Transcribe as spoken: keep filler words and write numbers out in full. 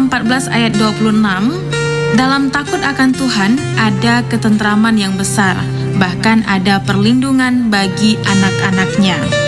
empat belas ayat dua puluh enam, dalam takut akan Tuhan ada ketentraman yang besar, bahkan ada perlindungan bagi anak-anaknya.